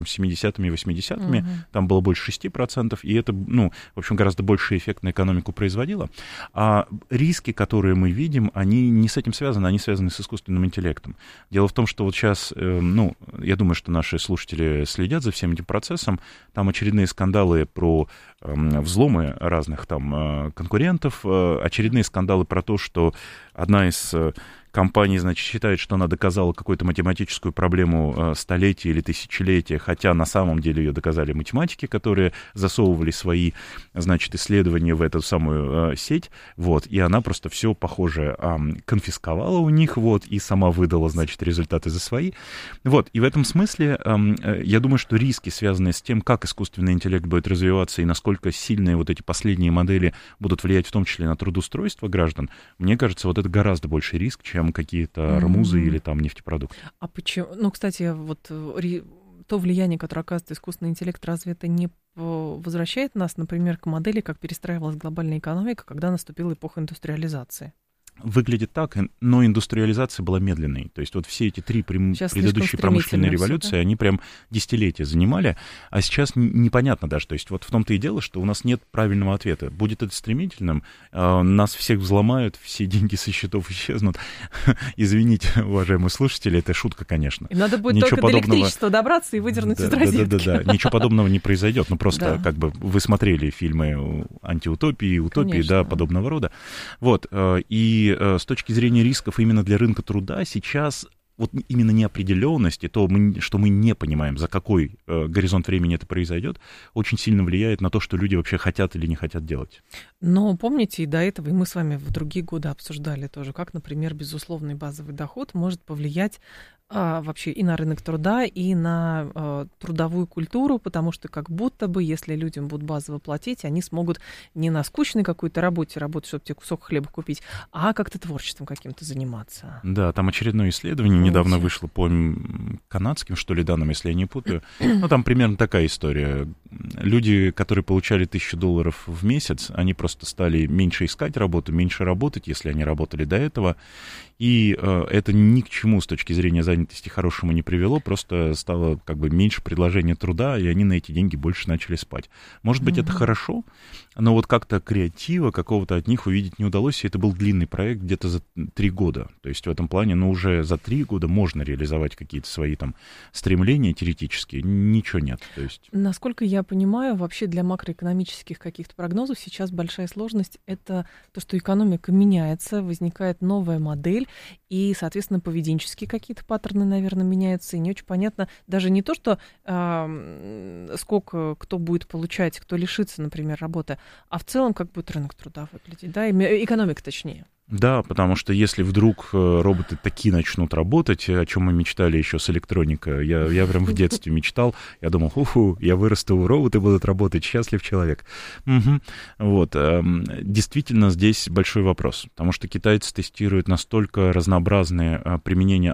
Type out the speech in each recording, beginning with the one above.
70-ми и 80-ми, там было больше 6%, и это, в общем, гораздо больше эффект на экономику производило. А риски, которые мы видим, они не с этим связаны, они связаны с искусственным интеллектом. Дело в том, что вот сейчас, я думаю, что наши слушатели следят за всем этим процессом, там очередные скандалы про взломы разных там конкурентов, очередные скандалы про то, что одна из компания, значит, считает, что она доказала какую-то математическую проблему столетия или тысячелетия, хотя на самом деле ее доказали математики, которые засовывали свои, значит, исследования в эту самую сеть, вот, и она просто все похоже конфисковала у них, вот, и сама выдала, значит, результаты за свои. Вот, и в этом смысле я думаю, что риски, связанные с тем, как искусственный интеллект будет развиваться и насколько сильные вот эти последние модели будут влиять в том числе на трудоустройство граждан, мне кажется, вот это гораздо больший риск, чем какие-то армузы или там нефтепродукты. А почему? Кстати, вот то влияние, которое оказывает искусственный интеллект, разве это не возвращает нас, например, к модели, как перестраивалась глобальная экономика, когда наступила эпоха индустриализации? Выглядит так, но индустриализация была медленной. То есть вот все эти три предыдущие промышленные революции, они прям десятилетия занимали, а сейчас непонятно даже. То есть вот в том-то и дело, что у нас нет правильного ответа. Будет это стремительным, нас всех взломают, все деньги со счетов исчезнут. Извините, уважаемые слушатели, это шутка, конечно. И надо будет ничего только до электричества добраться и выдернуть из розетки. Да. Ничего подобного не произойдет. Просто как бы вы смотрели фильмы антиутопии, утопии, конечно, подобного рода. Вот, и с точки зрения рисков именно для рынка труда сейчас вот именно неопределенность и то, что мы не понимаем, за какой горизонт времени это произойдет, очень сильно влияет на то, что люди вообще хотят или не хотят делать. Но помните, и до этого, и мы с вами в другие годы обсуждали тоже, как, например, безусловный базовый доход может повлиять вообще и на рынок труда, и на трудовую культуру, потому что как будто бы, если людям будут базово платить, они смогут не на скучной какой-то работать, чтобы тебе кусок хлеба купить, а как-то творчеством каким-то заниматься. Да, там очередное исследование недавно вышло по канадским, что ли, данным, если я не путаю. Там примерно такая история. Люди, которые получали $1000 в месяц, они просто стали меньше искать работу, меньше работать, если они работали до этого. И это ни к чему с точки зрения занятости хорошему не привело, просто стало как бы меньше предложения труда, и они на эти деньги больше начали спать. Может быть, это хорошо, но вот как-то креатива какого-то от них увидеть не удалось, и это был длинный проект где-то за 3 года. То есть в этом плане, уже за 3 года можно реализовать какие-то свои там стремления теоретические, ничего нет. То есть... Насколько я понимаю, вообще для макроэкономических каких-то прогнозов сейчас большая сложность — это то, что экономика меняется, возникает новая модель, и, соответственно, поведенческие какие-то паттерны, наверное, меняются, и не очень понятно даже не то, что сколько кто будет получать, кто лишится, например, работы, а в целом как будет рынок труда выглядеть, да, экономика точнее. Да, потому что если вдруг роботы такие начнут работать, о чем мы мечтали еще с электроникой, я прям в детстве мечтал, я думал, я вырасту, роботы будут работать, счастлив человек. Вот, действительно, здесь большой вопрос, потому что китайцы тестируют настолько разнообразные применения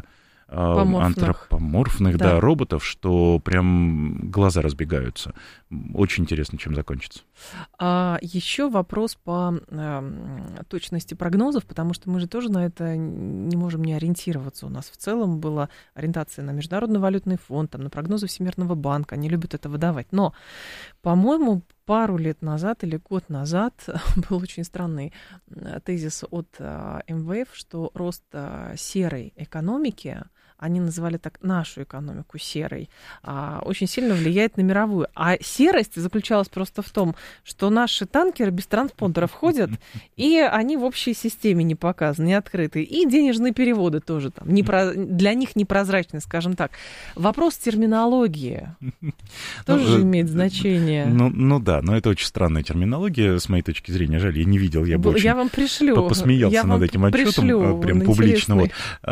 антропоморфных роботов, что прям глаза разбегаются. Очень интересно, чем закончится. Еще вопрос по точности прогнозов, потому что мы же тоже на это не можем не ориентироваться. У нас в целом была ориентация на Международный валютный фонд, на прогнозы Всемирного банка. Они любят это выдавать. Но, по-моему, пару лет назад или год назад был очень странный тезис от МВФ, что рост серой экономики, они называли так нашу экономику серой, очень сильно влияет на мировую. А серость заключалась просто в том, что наши танкеры без транспондеров ходят, и они в общей системе не показаны, не открыты. И денежные переводы тоже там для них непрозрачны, скажем так. Вопрос терминологии тоже имеет значение. Да, но это очень странная терминология, с моей точки зрения. Жаль, я не видел, я бы Я вам пришлю. Посмеялся над этим отчетом, прям публично.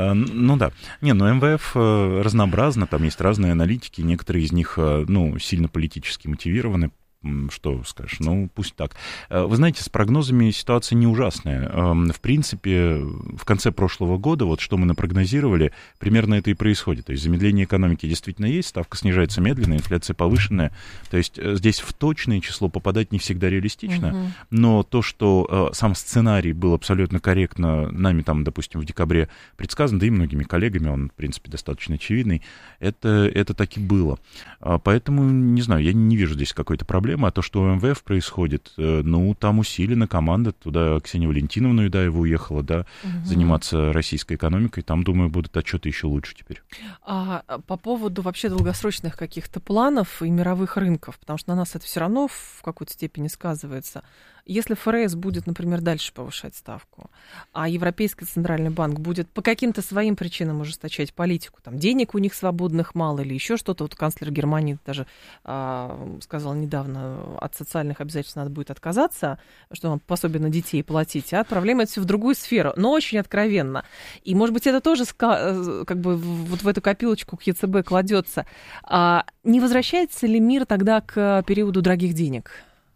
МВФ разнообразно, там есть разные аналитики, некоторые из них, сильно политически мотивированы, что скажешь? Ну, пусть так. Вы знаете, с прогнозами ситуация не ужасная. В принципе, в конце прошлого года, вот что мы напрогнозировали, примерно это и происходит. То есть замедление экономики действительно есть, ставка снижается медленно, инфляция повышенная. То есть здесь в точное число попадать не всегда реалистично, но то, что сам сценарий был абсолютно корректно нами там, допустим, в декабре предсказан, да и многими коллегами, он, в принципе, достаточно очевидный, это так и было. Поэтому, не знаю, я не вижу здесь какой-то проблемы. А то, что у МВФ происходит, ну, там усилена команда, туда Ксения Валентиновна Юдаева уехала, да, заниматься российской экономикой, там, думаю, будут отчеты еще лучше теперь. По поводу вообще долгосрочных каких-то планов и мировых рынков, потому что на нас это все равно в какой-то степени сказывается. Если ФРС будет, например, дальше повышать ставку, а Европейский центральный банк будет по каким-то своим причинам ужесточать политику, там денег у них свободных мало или еще что-то, вот канцлер Германии даже сказал недавно, от социальных обязательств надо будет отказаться, что он пособие на детей платить, а отправляем это все в другую сферу, но очень откровенно. И, может быть, это тоже как бы вот в эту копилочку к ЕЦБ кладется. Не возвращается ли мир тогда к периоду дорогих денег?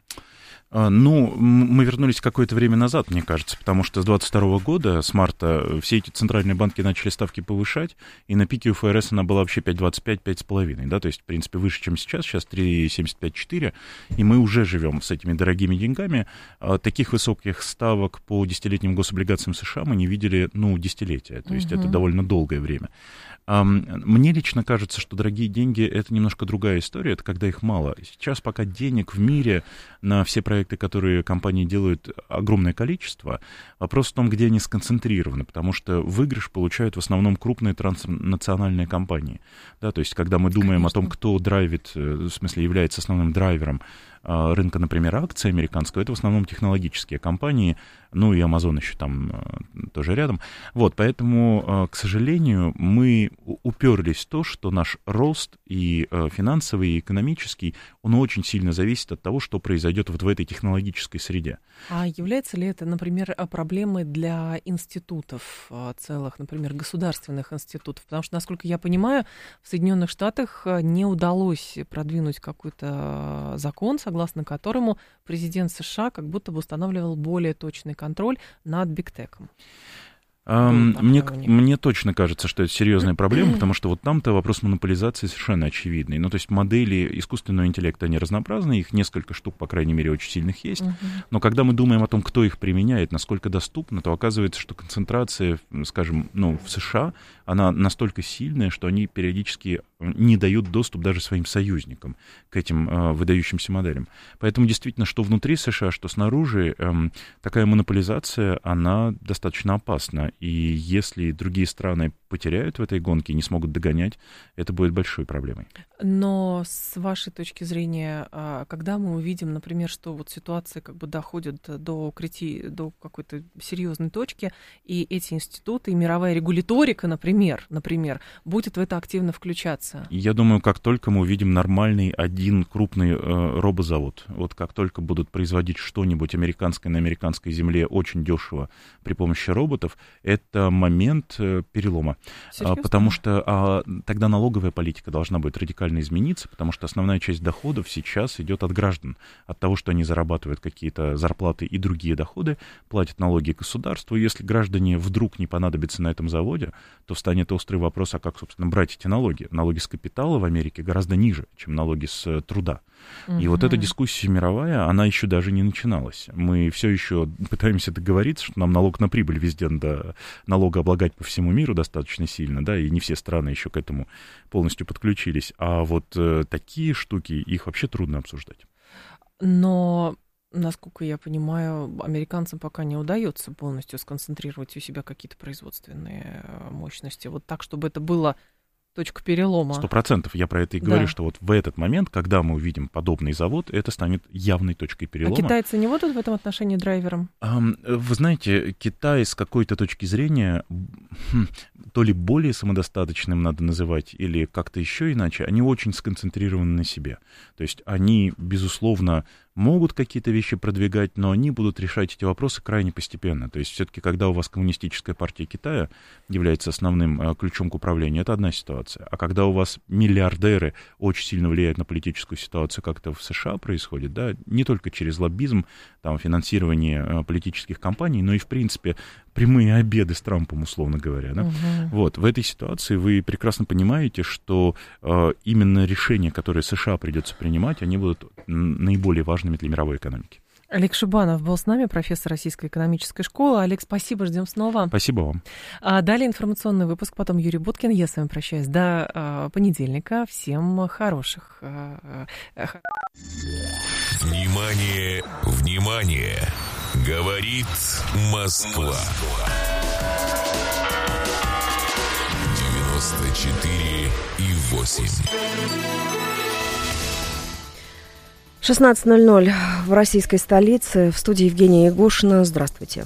Ну, мы вернулись какое-то время назад, мне кажется, потому что с 2022 года, с марта, все эти центральные банки начали ставки повышать, и на пике у ФРС она была вообще 5,25, 5,5, да, то есть, в принципе, выше, чем сейчас 3,75-4, и мы уже живем с этими дорогими деньгами. Таких высоких ставок по десятилетним гособлигациям США мы не видели, ну, десятилетия, то есть это довольно долгое время. Мне лично кажется, что дорогие деньги — это немножко другая история, это когда их мало. Сейчас пока денег в мире на все проекты, которые компании делают, огромное количество. Вопрос в том, где они сконцентрированы, потому что выигрыш получают в основном крупные транснациональные компании. Да, то есть когда мы думаем о том, кто драйвит, в смысле является основным драйвером рынка, например, акций американского, это в основном технологические компании, ну и Amazon еще там тоже рядом. Вот, поэтому, к сожалению, мы уперлись в то, что наш рост и финансовый, и экономический, он очень сильно зависит от того, что произойдет вот в этой технологической среде. А является ли это, например, проблемой для институтов целых, например, государственных институтов? Потому что, насколько я понимаю, в Соединенных Штатах не удалось продвинуть какой-то закон, согласно которому президент США как будто бы устанавливал более точный контроль над бигтеком. Мне точно кажется, что это серьезная проблема, потому что вот там-то вопрос монополизации совершенно очевидный. Ну, то есть модели искусственного интеллекта, они разнообразны, их несколько штук, по крайней мере, очень сильных есть. Но когда мы думаем о том, кто их применяет, насколько доступно, то оказывается, что концентрация, скажем, ну, в США, она настолько сильная, что они периодически не дают доступ даже своим союзникам к этим выдающимся моделям. Поэтому действительно, что внутри США, что снаружи, такая монополизация, она достаточно опасна. И если другие страны потеряют в этой гонке и не смогут догонять, это будет большой проблемой. Но с вашей точки зрения, когда мы увидим, например, что вот ситуация как бы доходит до какой-то серьезной точки, и эти институты, и мировая регуляторика, например, будет в это активно включаться? Я думаю, как только мы увидим нормальный один крупный робозавод, вот как только будут производить что-нибудь американское на американской земле очень дешево при помощи роботов, это момент перелома. Серьезно? Потому что тогда налоговая политика должна будет радикально измениться, потому что основная часть доходов сейчас идет от граждан, от того, что они зарабатывают какие-то зарплаты и другие доходы, платят налоги государству. Если граждане вдруг не понадобятся на этом заводе, то встанет острый вопрос, а как, собственно, брать эти налоги? Налоги с капитала в Америке гораздо ниже, чем налоги с труда. И вот эта дискуссия мировая, она еще даже не начиналась. Мы все еще пытаемся договориться, что нам налог на прибыль везде надо налогооблагать по всему миру достаточно сильно, да, и не все страны еще к этому полностью подключились. А вот такие штуки, их вообще трудно обсуждать. Но, насколько я понимаю, американцам пока не удается полностью сконцентрировать у себя какие-то производственные мощности. Вот так, чтобы это было точка перелома. 100%. Я про это и говорю, Да. что вот в этот момент, когда мы увидим подобный завод, это станет явной точкой перелома. А китайцы не будут в этом отношении драйвером? Вы знаете, Китай с какой-то точки зрения, то ли более самодостаточным надо называть, или как-то еще иначе, они очень сконцентрированы на себе. То есть они, безусловно, могут какие-то вещи продвигать, но они будут решать эти вопросы крайне постепенно. То есть все-таки, когда у вас Коммунистическая партия Китая является основным ключом к управлению, это одна ситуация. А когда у вас миллиардеры очень сильно влияют на политическую ситуацию, как это в США происходит, да, не только через лоббизм, там, финансирование политических кампаний, но и, в принципе, прямые обеды с Трампом, условно говоря. Да? Вот, в этой ситуации вы прекрасно понимаете, что именно решения, которые США придется принимать, они будут наиболее важными для мировой экономики. Олег Шибанов был с нами, профессор Российской экономической школы. Олег, спасибо, ждем снова. Спасибо вам. Далее информационный выпуск, потом Юрий Буткин. Я с вами прощаюсь до понедельника. Всем хороших. Внимание, внимание! Говорит Москва. 94,8. 16:00 в российской столице. В студии Евгения Ягушина. Здравствуйте.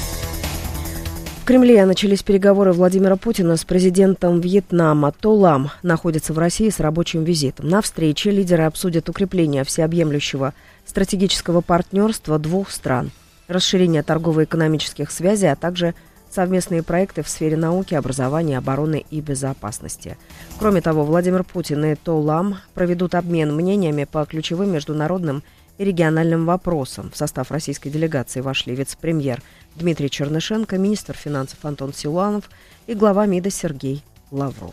В Кремле начались переговоры Владимира Путина с президентом Вьетнама. То Лам находится в России с рабочим визитом. На встрече лидеры обсудят укрепление всеобъемлющего стратегического партнерства двух стран, расширение торгово-экономических связей, а также совместные проекты в сфере науки, образования, обороны и безопасности. Кроме того, Владимир Путин и То Лам проведут обмен мнениями по ключевым международным и региональным вопросам. В состав российской делегации вошли вице-премьер Дмитрий Чернышенко, министр финансов Антон Силуанов и глава МИДа Сергей Лавров.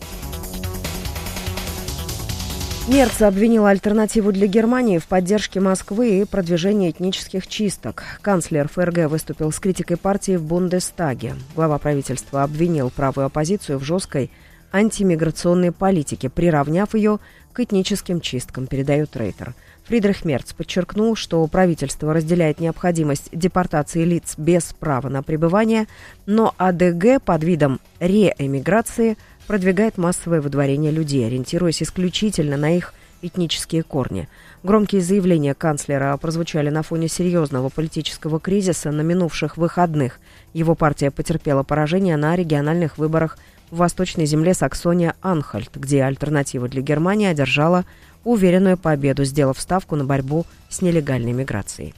Мерц обвинила альтернативу для Германии в поддержке Москвы и продвижении этнических чисток. Канцлер ФРГ выступил с критикой партии в Бундестаге. Глава правительства обвинил правую оппозицию в жесткой антимиграционной политике, приравняв ее к этническим чисткам, передает Рейтер. Фридрих Мерц подчеркнул, что правительство разделяет необходимость депортации лиц без права на пребывание, но АДГ под видом реэмиграции продвигает массовое выдворение людей, ориентируясь исключительно на их этнические корни. Громкие заявления канцлера прозвучали на фоне серьезного политического кризиса на минувших выходных. Его партия потерпела поражение на региональных выборах в восточной земле Саксония-Анхальт, где альтернатива для Германии одержала уверенную победу, сделав ставку на борьбу с нелегальной миграцией.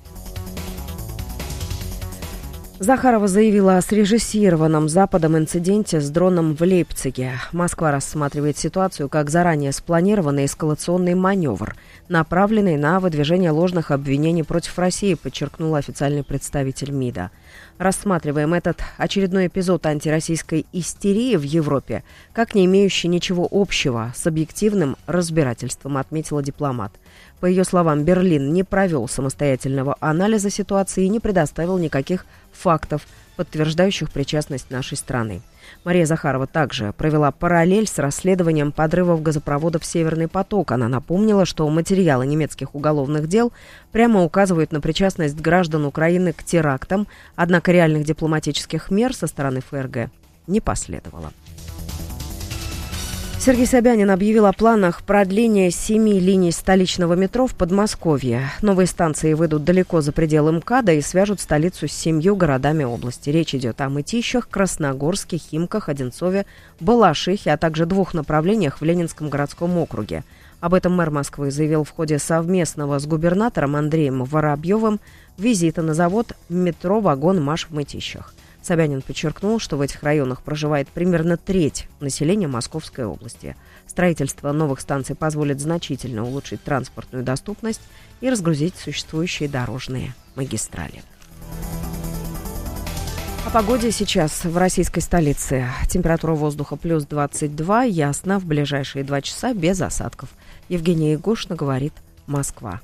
Захарова заявила о срежиссированном Западом инциденте с дроном в Лейпциге. Москва рассматривает ситуацию как заранее спланированный эскалационный маневр, направленный на выдвижение ложных обвинений против России, подчеркнул официальный представитель МИДа. Рассматриваем этот очередной эпизод антироссийской истерии в Европе как не имеющий ничего общего с объективным разбирательством, отметила дипломат. По ее словам, Берлин не провел самостоятельного анализа ситуации и не предоставил никаких фактов, подтверждающих причастность нашей страны. Мария Захарова также провела параллель с расследованием подрывов газопроводов «Северный поток». Она напомнила, что материалы немецких уголовных дел прямо указывают на причастность граждан Украины к терактам, однако реальных дипломатических мер со стороны ФРГ не последовало. Сергей Собянин объявил о планах продления 7 линий столичного метро в Подмосковье. Новые станции выйдут далеко за пределы МКАДа и свяжут столицу с 7 городами области. Речь идет о Мытищах, Красногорске, Химках, Одинцове, Балашихе, а также 2 направлениях в Ленинском городском округе. Об этом мэр Москвы заявил в ходе совместного с губернатором Андреем Воробьевым визита на завод метро «Вагон-Маш» в Мытищах. Собянин подчеркнул, что в этих районах проживает примерно треть населения Московской области. Строительство новых станций позволит значительно улучшить транспортную доступность и разгрузить существующие дорожные магистрали. О погоде сейчас в российской столице. Температура воздуха плюс 22, ясно, в ближайшие 2 часа без осадков. Евгения Ягушина, говорит Москва.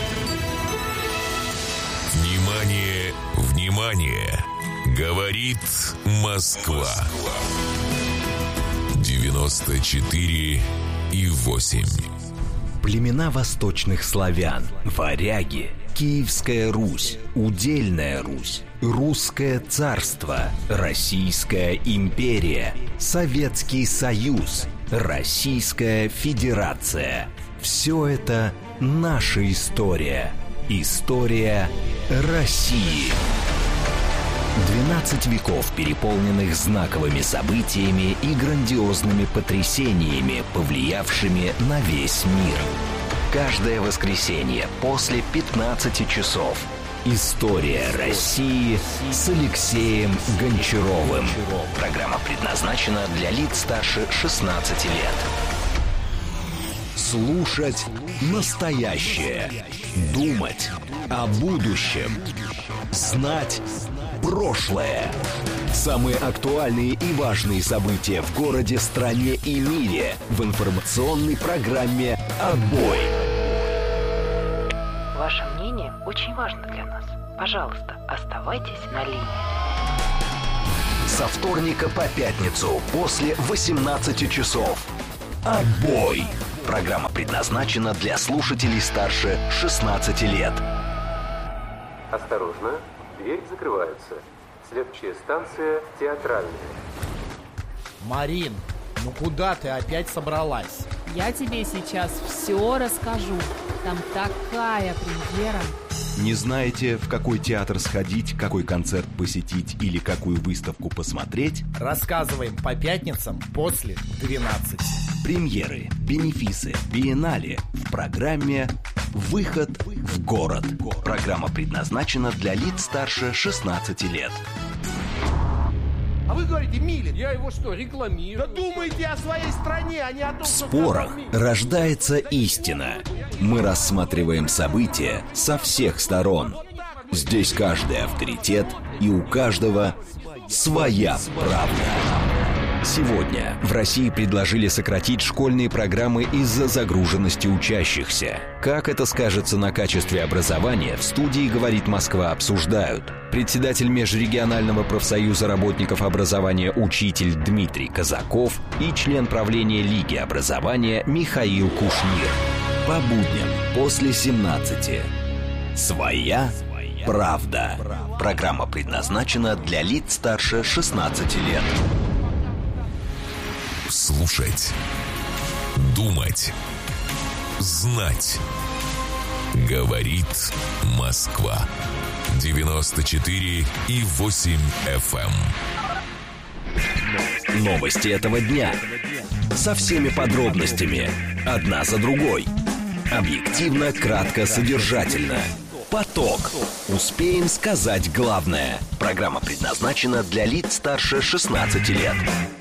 Внимание, внимание! Говорит Москва. 94,8. Племена восточных славян, варяги, Киевская Русь, Удельная Русь, Русское царство, Российская империя, Советский Союз, Российская Федерация. Все это наша история. История России. 12 веков, переполненных знаковыми событиями и грандиозными потрясениями, повлиявшими на весь мир. Каждое воскресенье после 15 часов. История России с Алексеем Гончаровым. Программа предназначена для лиц старше 16 лет. Слушать настоящее. Думать о будущем. Знать прошлое. Самые актуальные и важные события в городе, стране и мире в информационной программе «Отбой». Ваше мнение очень важно для нас. Пожалуйста, оставайтесь на линии. Со вторника по пятницу после 18 часов. «Отбой». Программа предназначена для слушателей старше 16 лет. Осторожно, двери закрываются. Следующая станция Театральная. Марин, ну куда ты опять собралась? Я тебе сейчас все расскажу. Там такая премьера. Не знаете, в какой театр сходить, какой концерт посетить или какую выставку посмотреть? Рассказываем по пятницам после 12. Премьеры, бенефисы, биеннале в программе «Выход в город». Программа предназначена для лиц старше 16 лет. А вы говорите, Милин, я его что, рекламирую? Да думайте о своей стране, а не о том, В спорах рождается истина. Мы рассматриваем события со всех сторон. Здесь каждый авторитет, и у каждого своя правда. Сегодня в России предложили сократить школьные программы из-за загруженности учащихся. Как это скажется на качестве образования, в студии «Говорит Москва» обсуждают председатель Межрегионального профсоюза работников образования «Учитель» Дмитрий Казаков и член правления Лиги образования Михаил Кушнир. По будням после 17. Своя правда. Программа предназначена для лиц старше 16 лет. Слушать, думать, знать. Говорит Москва. 94,8 FM. Новости этого дня. Со всеми подробностями. Одна за другой. Объективно, кратко, содержательно. Поток. Успеем сказать главное. Программа предназначена для лиц старше 16 лет.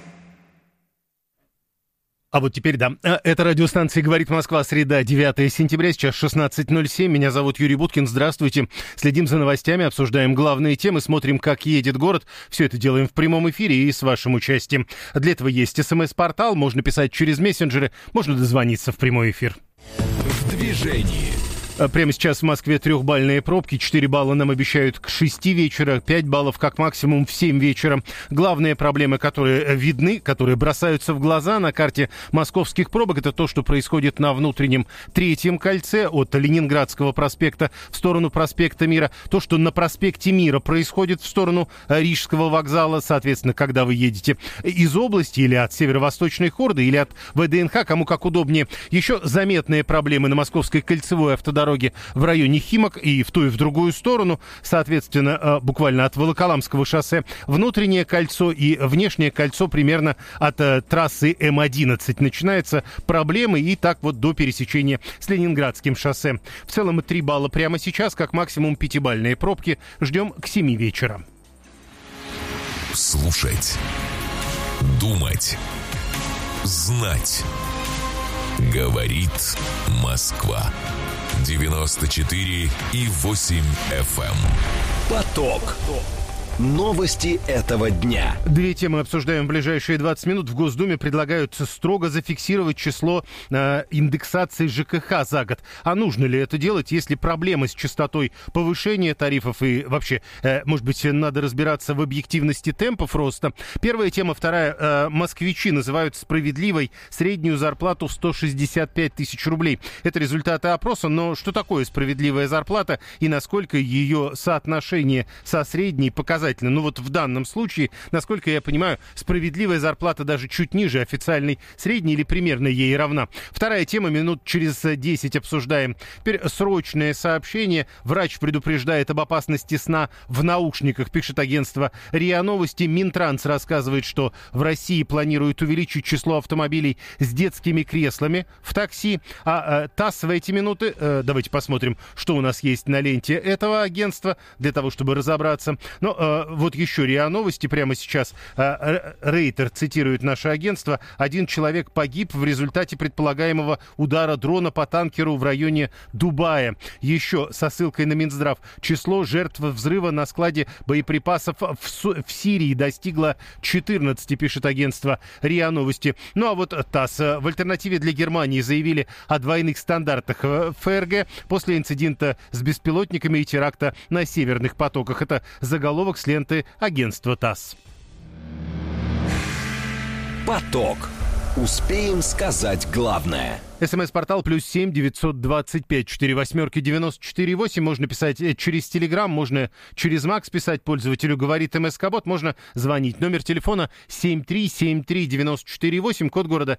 А вот теперь да. Это радиостанция «Говорит Москва», среда, 9 сентября, сейчас 16:07. Меня зовут Юрий Буткин. Здравствуйте. Следим за новостями, обсуждаем главные темы, смотрим, как едет город. Все это делаем в прямом эфире и с вашим участием. Для этого есть СМС-портал, можно писать через мессенджеры, можно дозвониться в прямой эфир. В движении. Прямо сейчас в Москве 3-бальные пробки. 4 балла нам обещают к 6 вечера, 5 баллов как максимум в 7 вечера. Главные проблемы, которые видны, которые бросаются в глаза на карте московских пробок, это то, что происходит на внутреннем 3-м кольце от Ленинградского проспекта в сторону проспекта Мира. То, что на проспекте Мира происходит в сторону Рижского вокзала. Соответственно, когда вы едете из области или от северо-восточной хорды, или от ВДНХ, кому как удобнее. Еще заметные проблемы на Московской кольцевой автодороге в районе Химок и в ту и в другую сторону, соответственно, буквально от Волоколамского шоссе, внутреннее кольцо и внешнее кольцо примерно от трассы М11 начинаются проблемы, и так вот до пересечения с Ленинградским шоссе. В целом 3 балла прямо сейчас, как максимум 5-бальные пробки. Ждем к 7 вечера. Слушать, думать, знать. Говорит Москва. 94,8 FM. Поток. Новости этого дня. 2 темы обсуждаем в ближайшие 20 минут. В Госдуме предлагают строго зафиксировать число индексации ЖКХ за год. А нужно ли это делать, если проблемы с частотой повышения тарифов и вообще, может быть, надо разбираться в объективности темпов роста? Первая тема. Вторая. Москвичи называют справедливой среднюю зарплату в 165 тысяч рублей. Это результаты опроса, но что такое справедливая зарплата и насколько ее соотношение со средней показателем показательно. Но вот в данном случае, насколько я понимаю, справедливая зарплата даже чуть ниже официальной средней или примерно ей равна. Вторая тема, минут через 10 обсуждаем. Теперь срочное сообщение. Врач предупреждает об опасности сна в наушниках, пишет агентство РИА Новости. Минтранс рассказывает, что в России планируют увеличить число автомобилей с детскими креслами в такси. А ТАСС в эти минуты, давайте посмотрим, что у нас есть на ленте этого агентства, для того, чтобы разобраться. Но вот еще РИА Новости прямо сейчас. Рейтер цитирует наше агентство. 1 человек погиб в результате предполагаемого удара дрона по танкеру в районе Дубая. Еще со ссылкой на Минздрав. Число жертв взрыва на складе боеприпасов в Сирии достигло 14, пишет агентство РИА Новости. Ну а вот ТАСС. В альтернативе для Германии заявили о двойных стандартах в ФРГ после инцидента с беспилотниками и теракта на Северных потоках. Это заголовок с ленты агентства ТАСС. Поток. Успеем сказать главное. СМС-портал +7 925 48 94 8. Можно писать через Телеграм, можно через Макс писать. Пользователю говорит МСК-бот. Можно звонить. Номер телефона 7373948, код города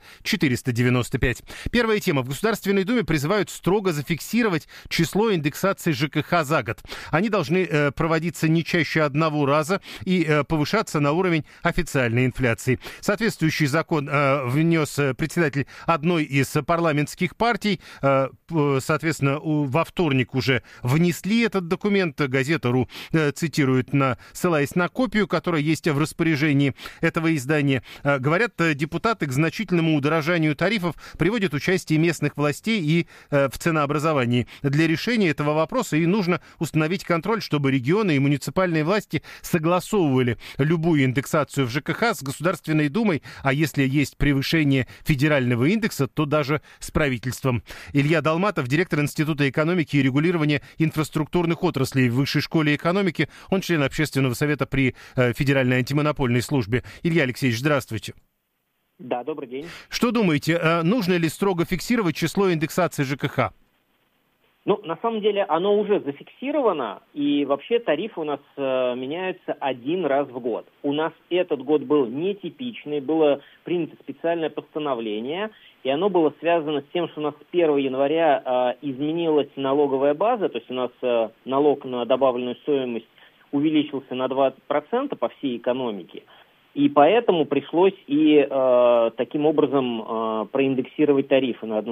495. Первая тема. В Государственной Думе призывают строго зафиксировать число индексаций ЖКХ за год. Они должны проводиться не чаще 1 раза и повышаться на уровень официальной инфляции. Соответствующий закон внес председатель одной из парламентских партий. Соответственно, во вторник уже внесли этот документ. Газета.ру цитирует, ссылаясь на копию, которая есть в распоряжении этого издания. Говорят, депутаты к значительному удорожанию тарифов приводят участие местных властей и в ценообразовании. Для решения этого вопроса и нужно установить контроль, чтобы регионы и муниципальные власти согласовывали любую индексацию в ЖКХ с Государственной Думой, а если есть превышение федерального индекса, то даже с правительством. Илья Долматов, директор Института экономики и регулирования инфраструктурных отраслей в Высшей школе экономики. Он член Общественного совета при Федеральной антимонопольной службе. Илья Алексеевич, здравствуйте. Да, добрый день. Что думаете, нужно ли строго фиксировать число индексаций ЖКХ? Ну, на самом деле, оно уже зафиксировано, и вообще тарифы у нас меняются 1 раз в год. У нас этот год был нетипичный, было принято специальное постановление, и оно было связано с тем, что у нас с 1 января изменилась налоговая база, то есть у нас налог на добавленную стоимость увеличился на 20% по всей экономике. И поэтому пришлось и таким образом проиндексировать тарифы на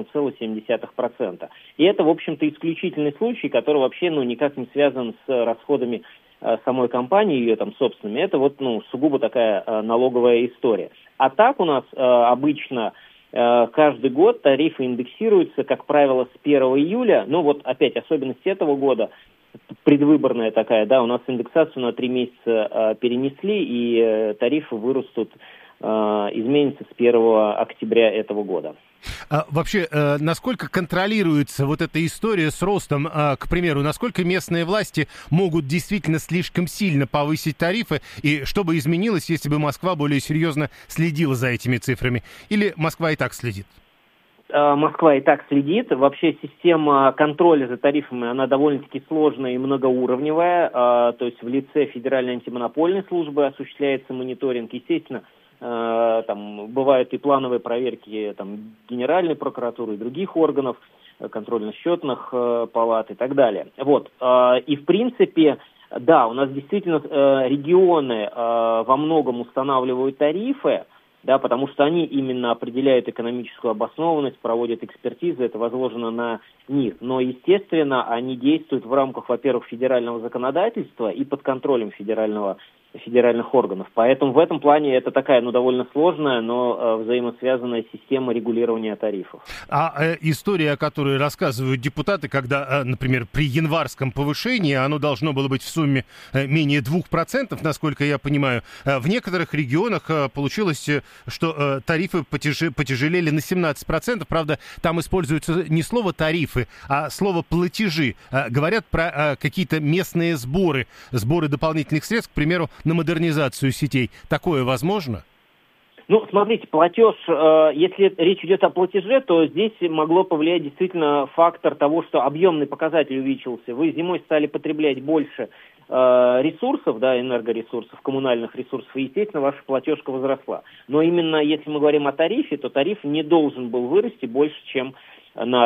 1,7%. И это, в общем-то, исключительный случай, который вообще никак не связан с расходами самой компании, ее там собственными. Это вот сугубо такая налоговая история. А так у нас обычно каждый год тарифы индексируются, как правило, с 1 июля. Но вот опять особенность этого года – предвыборная такая, да, у нас индексацию на 3 месяца перенесли, и тарифы вырастут, изменятся с 1 октября этого года. Вообще, насколько контролируется вот эта история с ростом, к примеру, насколько местные власти могут действительно слишком сильно повысить тарифы, и что бы изменилось, если бы Москва более серьезно следила за этими цифрами? Или Москва и так следит? Москва и так следит. Вообще система контроля за тарифами, она довольно-таки сложная и многоуровневая. То есть в лице Федеральной антимонопольной службы осуществляется мониторинг. Естественно, там бывают и плановые проверки Генеральной прокуратуры и других органов, контрольно-счетных палат и так далее. Вот. И в принципе, да, у нас действительно регионы во многом устанавливают тарифы, да, потому что они именно определяют экономическую обоснованность, проводят экспертизы, это возложено на них. Но, естественно, они действуют в рамках, во-первых, федерального законодательства и под контролем федеральных органов. Поэтому в этом плане это такая, довольно сложная, но взаимосвязанная система регулирования тарифов. А история, о которой рассказывают депутаты, когда, например, при январском повышении оно должно было быть в сумме менее 2%, насколько я понимаю, в некоторых регионах получилось, что тарифы потяжелели на 17%. Правда, там используется не слово «тарифы», а слово «платежи». Говорят про какие-то местные сборы дополнительных средств, к примеру, на модернизацию сетей. Такое возможно? Смотрите, платеж, если речь идет о платеже, то здесь могло повлиять действительно фактор того, что объемный показатель увеличился. Вы зимой стали потреблять больше ресурсов, да, энергоресурсов, коммунальных ресурсов, и, естественно, ваша платежка возросла. Но именно если мы говорим о тарифе, то тариф не должен был вырасти больше, чем на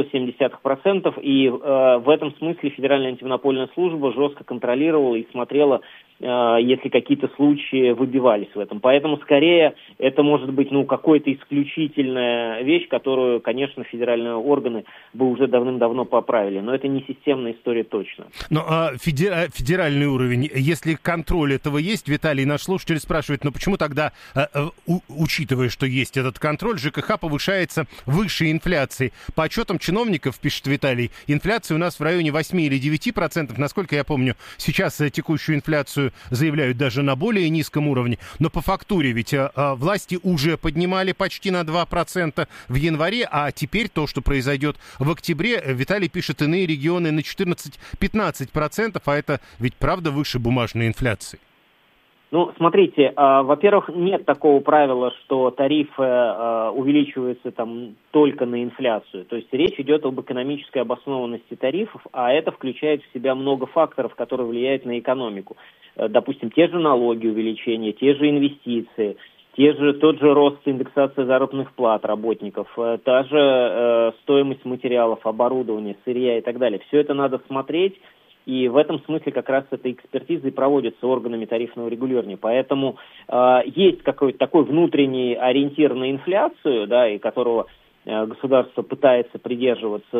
1,7%, и в этом смысле Федеральная антимонопольная служба жестко контролировала и смотрела, если какие-то случаи выбивались в этом. Поэтому, скорее, это может быть, какая-то исключительная вещь, которую, конечно, федеральные органы бы уже давным-давно поправили. Но это не системная история точно. Но федеральный уровень, если контроль этого есть, Виталий, наш слушатель спрашивает, почему тогда, учитывая, что есть этот контроль, ЖКХ повышается выше инфляции? По отчетам чиновников, пишет Виталий, инфляция у нас в районе 8 или 9%. Насколько я помню, сейчас текущую инфляцию заявляют даже на более низком уровне. Но по фактуре ведь власти уже поднимали почти на 2% в январе, а теперь то, что произойдет в октябре, Виталий пишет, иные регионы на 14-15%, а это ведь правда выше бумажной инфляции. Смотрите, во-первых, нет такого правила, что тарифы увеличиваются только на инфляцию. То есть речь идет об экономической обоснованности тарифов, а это включает в себя много факторов, которые влияют на экономику. Допустим, те же налоги увеличения, те же инвестиции, тот же рост индексации заработных плат работников, та же стоимость материалов, оборудования, сырья и так далее. Все это надо смотреть. И в этом смысле как раз эта экспертиза и проводится органами тарифного регулирования. Поэтому есть какой-то такой внутренний ориентир на инфляцию, да, и которого государство пытается придерживаться,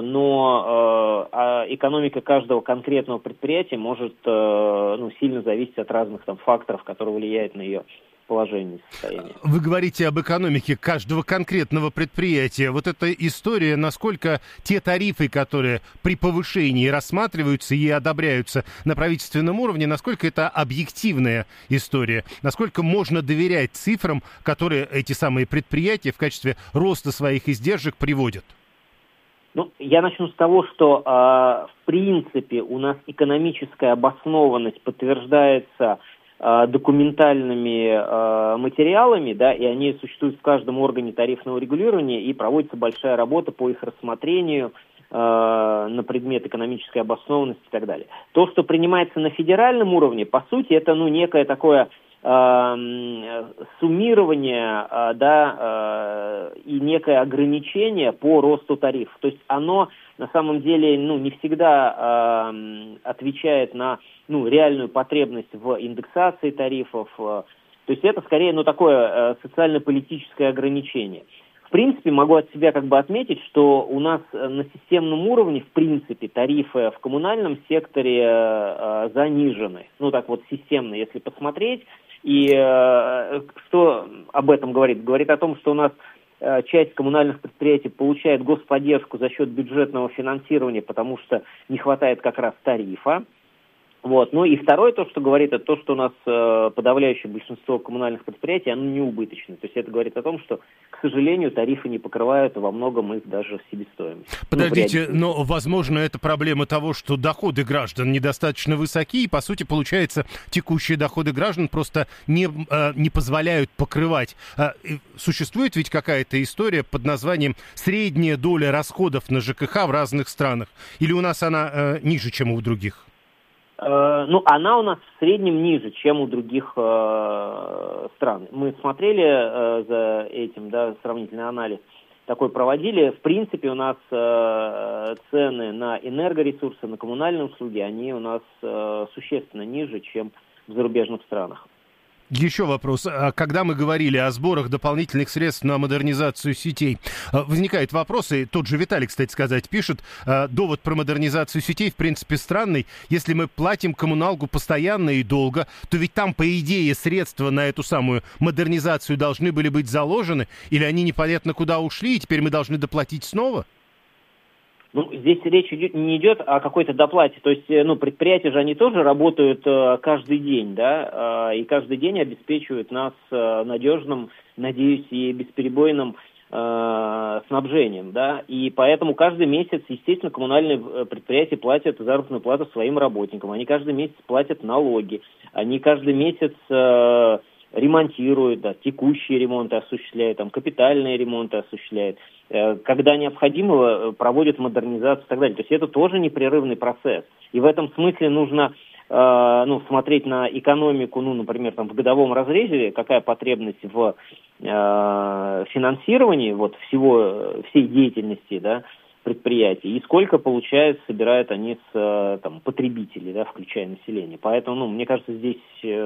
но экономика каждого конкретного предприятия может сильно зависеть от разных факторов, которые влияют на ее положение, состояние. Вы говорите об экономике каждого конкретного предприятия. Вот эта история, насколько те тарифы, которые при повышении рассматриваются и одобряются на правительственном уровне, насколько это объективная история, насколько можно доверять цифрам, которые эти самые предприятия в качестве роста своих издержек приводят? Я начну с того, что в принципе у нас экономическая обоснованность подтверждается документальными материалами, да, и они существуют в каждом органе тарифного регулирования, и проводится большая работа по их рассмотрению на предмет экономической обоснованности и так далее. То, что принимается на федеральном уровне, по сути, это некое такое суммирование, и некое ограничение по росту тарифов. То есть оно на самом деле не всегда отвечает на реальную потребность в индексации тарифов. То есть это скорее такое социально-политическое ограничение. В принципе, могу от себя отметить, что у нас на системном уровне, в принципе, тарифы в коммунальном секторе занижены. Системно, если посмотреть. И что об этом говорит? Говорит о том, что у нас часть коммунальных предприятий получает господдержку за счет бюджетного финансирования, потому что не хватает как раз тарифа. И второе, то, что говорит, это то, что у нас подавляющее большинство коммунальных предприятий, оно не убыточное. То есть это говорит о том, что, к сожалению, тарифы не покрывают во многом их даже себестоимость. Подождите, но, возможно, это проблема того, что доходы граждан недостаточно высоки, и, по сути, получается, текущие доходы граждан просто не позволяют покрывать. Существует ведь какая-то история под названием «средняя доля расходов на ЖКХ в разных странах», или у нас она ниже, чем у других? Она у нас в среднем ниже, чем у других стран. Мы смотрели за этим, сравнительный анализ такой проводили. В принципе, у нас цены на энергоресурсы, на коммунальные услуги, они у нас существенно ниже, чем в зарубежных странах. Еще вопрос. Когда мы говорили о сборах дополнительных средств на модернизацию сетей, возникает вопрос, и тот же Виталий, кстати сказать, пишет, довод про модернизацию сетей, в принципе, странный. Если мы платим коммуналку постоянно и долго, то ведь там, по идее, средства на эту самую модернизацию должны были быть заложены, или они непонятно куда ушли, и теперь мы должны доплатить снова? Здесь речь не идет о какой-то доплате. То есть, предприятия же, они тоже работают каждый день, да, и каждый день обеспечивают нас надежным, надеюсь, и бесперебойным снабжением, да, и поэтому каждый месяц, естественно, коммунальные предприятия платят заработную плату своим работникам, они каждый месяц платят налоги, они каждый месяц ремонтируют, текущие ремонты осуществляют, капитальные ремонты осуществляют, когда необходимо, проводят модернизацию и так далее. То есть это тоже непрерывный процесс. И в этом смысле нужно смотреть на экономику, например, там в годовом разрезе, какая потребность в финансировании всей деятельности, да, предприятий, и сколько, получается, собирают они с потребителей, да, включая население. Поэтому, мне кажется, здесь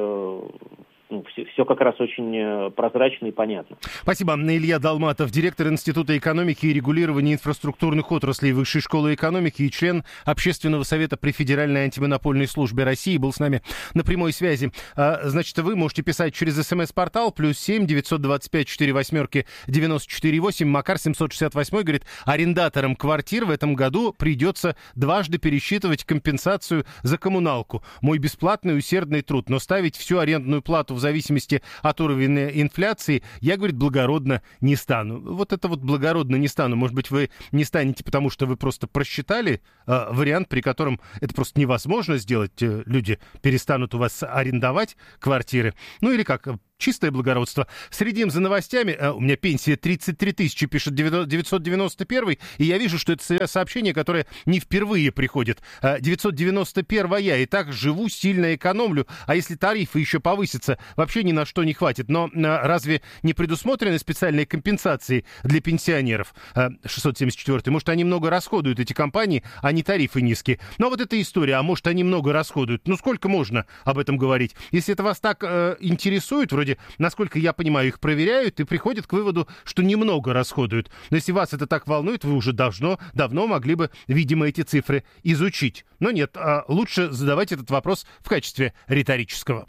все как раз очень прозрачно и понятно. Спасибо. Илья Долматов, директор Института экономики и регулирования инфраструктурных отраслей Высшей школы экономики и член Общественного совета при Федеральной антимонопольной службе России, был с нами на прямой связи. Значит, вы можете писать через СМС-портал +7 925 48 94 8. Макар 768 говорит, арендаторам квартир в этом году придется дважды пересчитывать компенсацию за коммуналку. Мой бесплатный усердный труд, но ставить всю арендную плату в зависимости от уровня инфляции, я, говорит, благородно не стану. Вот это благородно не стану. Может быть, вы не станете, потому что вы просто просчитали вариант, при котором это просто невозможно сделать. Люди перестанут у вас арендовать квартиры. Или как... Чистое благородство. Следим за новостями. У меня пенсия 33 тысячи, пишет 991. И я вижу, что это сообщение, которое не впервые приходит. 991-я. И так живу, сильно экономлю. А если тарифы еще повысятся, вообще ни на что не хватит. Но разве не предусмотрены специальные компенсации для пенсионеров? 674. Может, они много расходуют, эти компании, а не тарифы низкие. Но вот эта история. А может, они много расходуют. Сколько можно об этом говорить? Если это вас так интересует, вроде, насколько я понимаю, их проверяют и приходят к выводу, что немного расходуют. Но если вас это так волнует, вы уже давно могли бы, видимо, эти цифры изучить. Но нет, лучше задавать этот вопрос в качестве риторического.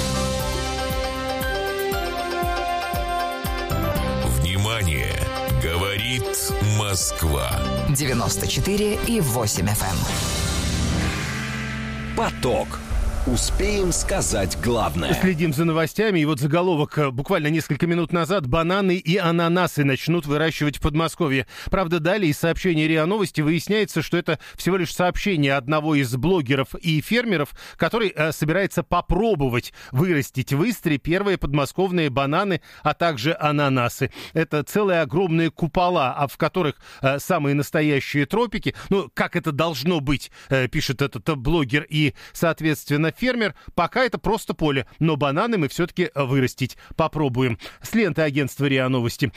Внимание! Говорит Москва. 94,8 FM. Поток. Успеем сказать главное. Следим за новостями. И вот заголовок буквально несколько минут назад. Бананы и ананасы начнут выращивать в Подмосковье. Правда, далее из сообщения РИА Новости выясняется, что это всего лишь сообщение одного из блогеров и фермеров, который собирается попробовать вырастить в Истре первые подмосковные бананы, а также ананасы. Это целые огромные купола, в которых самые настоящие тропики. Как это должно быть, пишет этот блогер и, соответственно, фермер. Пока это просто поле, но бананы мы все-таки вырастить попробуем. С ленты агентства РИА Новости.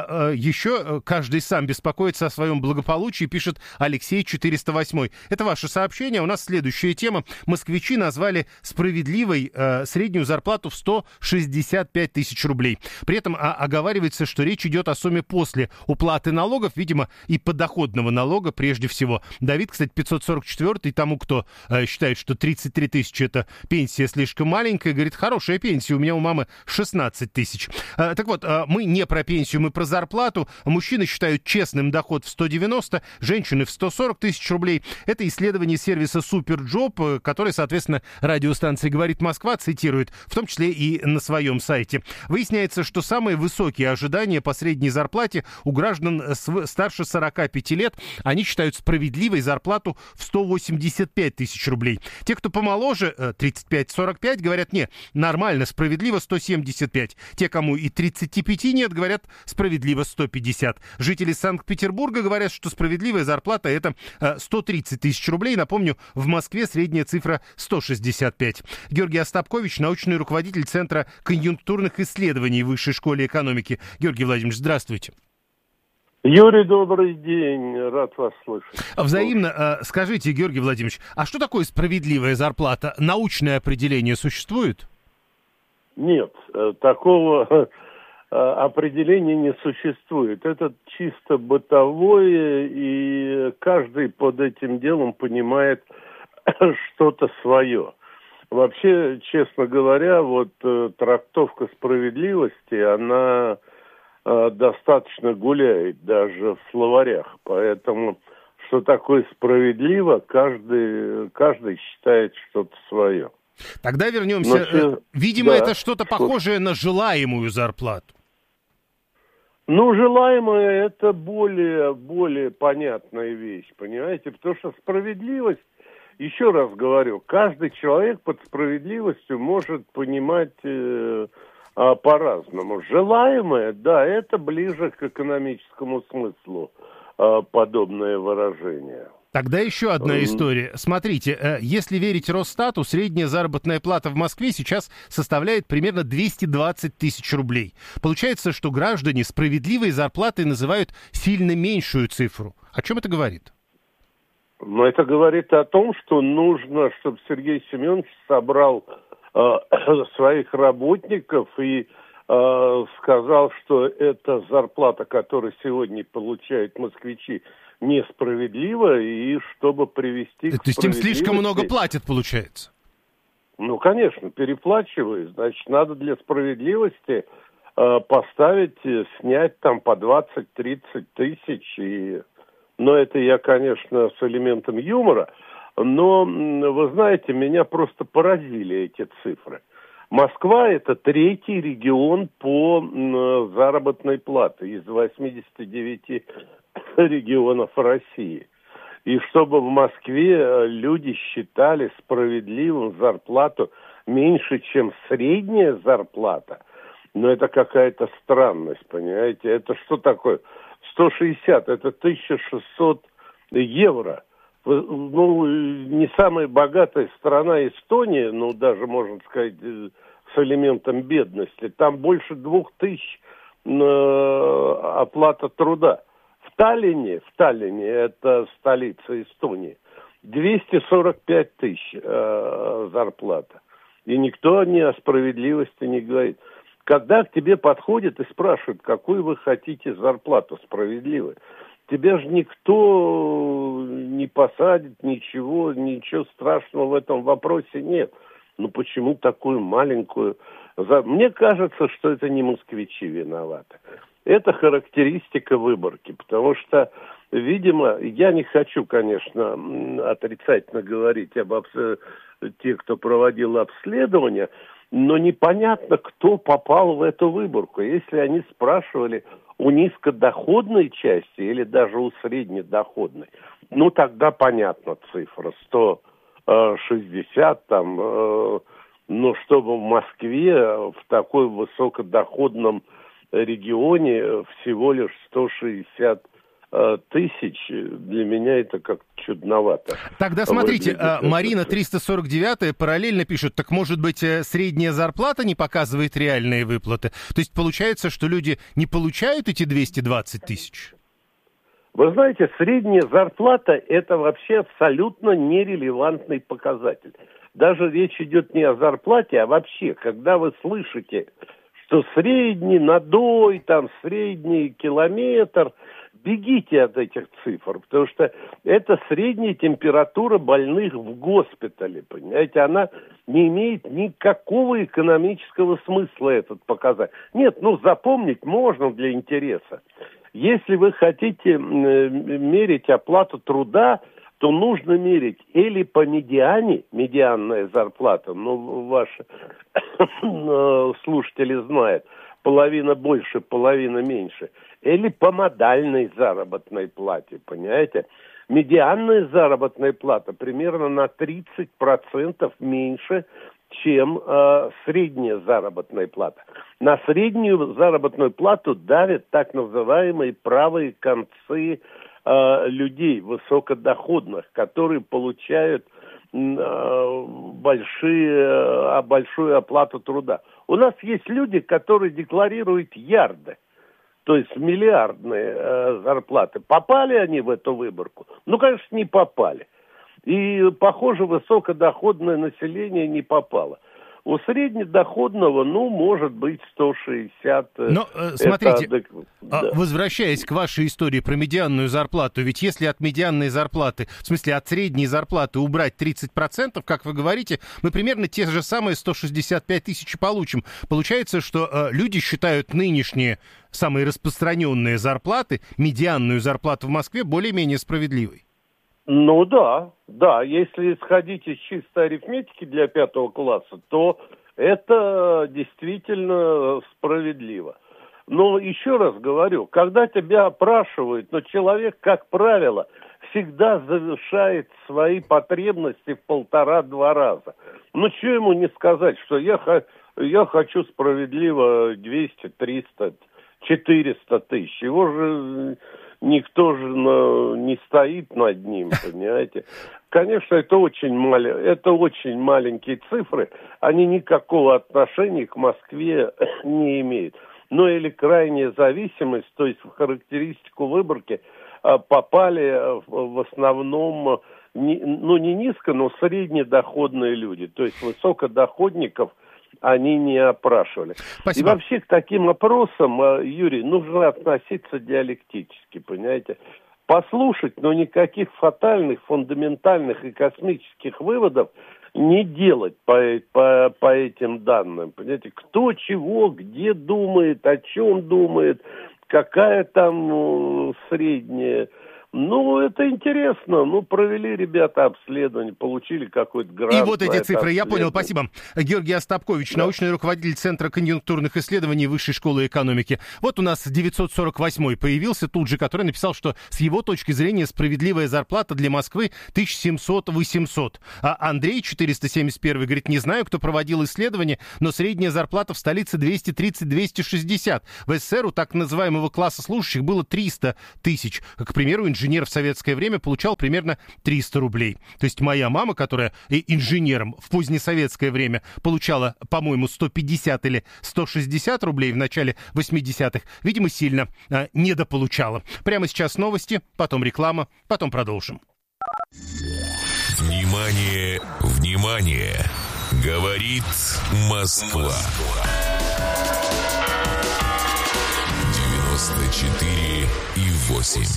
Еще каждый сам беспокоится о своем благополучии, пишет Алексей 408. Это ваше сообщение. У нас следующая тема. Москвичи назвали справедливой среднюю зарплату в 165 тысяч рублей. При этом оговаривается, что речь идет о сумме после уплаты налогов, видимо, и подоходного налога прежде всего. Давид, кстати, 544-й, тому, кто считает, что 33 тысячи это пенсия слишком маленькая, говорит, хорошая пенсия, у меня у мамы 16 тысяч. Так вот, мы не про пенсию, мы про зарплату. Мужчины считают честным доход в 190, женщины в 140 тысяч рублей. Это исследование сервиса Суперджоп, который, соответственно, радиостанция «Говорит Москва» цитирует, в том числе и на своем сайте. Выясняется, что самые высокие ожидания по средней зарплате у граждан старше 45 лет, они считают справедливой зарплату в 185 тысяч рублей. Те, кто помоложе, 35-45, говорят, не, нормально, справедливо 175. Те, кому и 35 нет, говорят, справедливо 150. Жители Санкт-Петербурга говорят, что справедливая зарплата это 130 тысяч рублей. Напомню, в Москве средняя цифра 165. Георгий Остапкович, научный руководитель Центра конъюнктурных исследований в Высшей школе экономики. Георгий Владимирович, здравствуйте. Юрий, добрый день, рад вас слышать. Взаимно. Скажите, Георгий Владимирович, а что такое справедливая зарплата? Научное определение существует? Нет, такого определения не существует. Это чисто бытовое, и каждый под этим делом понимает что-то свое. Вообще, честно говоря, трактовка справедливости, она достаточно гуляет даже в словарях. Поэтому, что такое справедливо, каждый считает что-то свое. Тогда вернемся. Видимо, да, это что-то похожее на желаемую зарплату. Желаемое это более понятная вещь, понимаете? Потому что справедливость, еще раз говорю, каждый человек под справедливостью может понимать по-разному. Желаемое, да, это ближе к экономическому смыслу. подобное выражение. Тогда еще одна история. Смотрите, если верить Росстату, средняя заработная плата в Москве сейчас составляет примерно 220 тысяч рублей. Получается, что граждане справедливой зарплатой называют сильно меньшую цифру. О чем это говорит? Но это говорит о том, что нужно, чтобы Сергей Семенович собрал своих работников и сказал, что эта зарплата, которую сегодня получают москвичи, несправедливо, и чтобы привести к То есть им слишком много платят, получается? Ну, конечно, переплачивают. Значит, надо для справедливости поставить, снять там по 20-30 тысяч. Но это я, конечно, с элементом юмора. Но, вы знаете, меня просто поразили эти цифры. Москва – это 3-й регион по заработной плате из 89 регионов России. И чтобы в Москве люди считали справедливым зарплату меньше, чем средняя зарплата, ну, это какая-то странность, понимаете? Это что такое? 160, это 1600 евро. Ну, не самая богатая страна Эстония, ну, даже, можно сказать, с элементом бедности. Там больше 2000 оплата труда. В Таллине, это столица Эстонии, 245 тысяч зарплата. И никто о справедливости не говорит. Когда к тебе подходят и спрашивают, какую вы хотите зарплату справедливую, тебя же никто не посадит, ничего страшного в этом вопросе нет. Ну почему такую маленькую? Мне кажется, что это не москвичи виноваты. Это характеристика выборки, потому что, видимо, я не хочу, конечно, отрицательно говорить об тех, кто проводил обследование, но непонятно, кто попал в эту выборку. Если они спрашивали у низкодоходной части или даже у среднедоходной, ну тогда понятна цифра, 160 там, но чтобы в Москве в такой высокодоходном регионе всего лишь 160 тысяч, для меня это как-то чудновато. Тогда смотрите, Марина 349-я параллельно пишет, так может быть средняя зарплата не показывает реальные выплаты? То есть получается, что люди не получают эти 220 тысяч? Вы знаете, средняя зарплата – это вообще абсолютно нерелевантный показатель. Даже речь идет не о зарплате, а вообще, когда вы слышите, что средний надой, там средний километр, бегите от этих цифр, потому что это средняя температура больных в госпитале, понимаете, она не имеет никакого экономического смысла этот показатель. Нет, ну запомнить можно для интереса. Если вы хотите мерить оплату труда, то нужно мерить или по медиане, медианная зарплата, ну, ваши слушатели знают, половина больше, половина меньше, или по модальной заработной плате, понимаете? Медианная заработная плата примерно на 30% меньше, чем средняя заработная плата. На среднюю заработную плату давят так называемые правые концы людей высокодоходных, которые получают большую оплату труда. У нас есть люди, которые декларируют ярды, то есть миллиардные зарплаты. Попали они в эту выборку? Ну, конечно, не попали. И, похоже, высокодоходное население не попало. У среднедоходного, ну, может быть, 160. Но, смотрите, возвращаясь к вашей истории про медианную зарплату, ведь если от медианной зарплаты, в смысле от средней зарплаты убрать 30%, как вы говорите, мы примерно те же самые 165 тысяч получим. Получается, что люди считают нынешние самые распространенные зарплаты, медианную зарплату в Москве, более-менее справедливой. Ну да, если исходить из чистой арифметики для 5 класса, то это действительно справедливо. Но еще раз говорю, когда тебя опрашивают, но человек, как правило, всегда завышает свои потребности в 1,5-2 раза. Ну что ему не сказать, что я хочу справедливо 200, 300, 400 тысяч. Его же никто же не стоит над ним, понимаете. Конечно, это очень маленькие цифры, они никакого отношения к Москве не имеют. Ну или крайняя зависимость, то есть в характеристику выборки попали в основном, не низко, но среднедоходные люди. То есть высокодоходников они не опрашивали. Спасибо. И вообще к таким опросам, Юрий, нужно относиться диалектически, понимаете. Послушать, но никаких фатальных, фундаментальных и космических выводов не делать по этим данным. Понимаете, кто чего, где думает, о чем думает, какая там средняя. Ну, это интересно. Ну, провели ребята обследование, получили какой-то грант. И вот эти цифры, я понял, спасибо. Георгий Остапкович, научный руководитель Центра конъюнктурных исследований Высшей школы экономики. Вот у нас 948-й появился тут же, который написал, что с его точки зрения справедливая зарплата для Москвы 1700-800. А Андрей 471 говорит, не знаю, кто проводил исследование, но средняя зарплата в столице 230-260. В СССР у так называемого класса служащих было 300 тысяч. К примеру, инженер в советское время получал примерно 300 рублей. То есть моя мама, которая инженером в позднесоветское время получала, по-моему, 150 или 160 рублей в начале 80-х, видимо, сильно недополучала. Прямо сейчас новости, потом реклама, потом продолжим. Внимание, внимание! Говорит Москва. 94,8.